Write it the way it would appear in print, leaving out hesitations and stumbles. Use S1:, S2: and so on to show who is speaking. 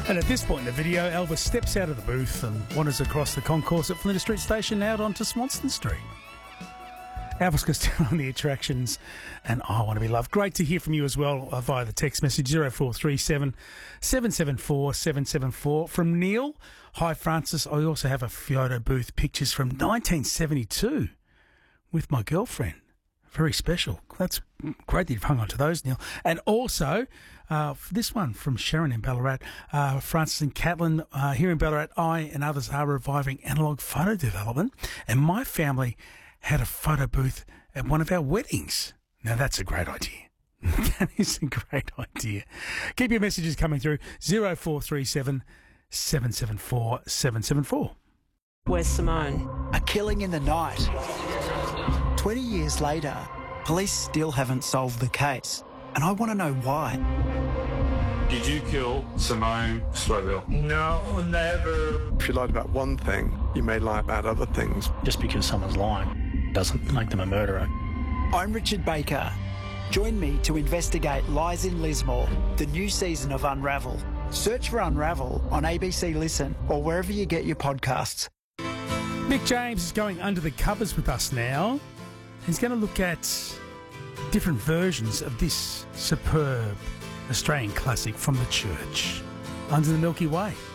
S1: And at this point in the video, Elvis steps out of the booth and wanders across the concourse at Flinders Street Station out onto Swanston Street. Elvis Costello on the attractions and I Want to Be Loved. Great to hear from you as well via the text message 0437 774 774. From Neil, hi Francis, I also have a photo booth pictures from 1972 with my girlfriend. Very special. That's great that you've hung on to those, Neil. And also, this one from Sharon in Ballarat, Francis and Catlin, here in Ballarat, I and others are reviving analogue photo development, and my family had a photo booth at one of our weddings. Now, that's a great idea. That is a great idea. Keep your messages coming through, 0437 774 774.
S2: Where's Simone?
S3: A killing in the night. 20 years later, police still haven't solved the case, and I want to know why.
S4: Did you kill Simone Slowville?
S5: No, never.
S6: If you lied about one thing, you may lie about other things.
S7: Just because someone's lying doesn't make them a murderer.
S3: I'm Richard Baker. Join me to investigate Lies in Lismore, the new season of Unravel. Search for Unravel on ABC Listen or wherever you get your podcasts.
S1: Mick James is going under the covers with us now. He's going to look at different versions of this superb Australian classic from the church, Under the Milky Way.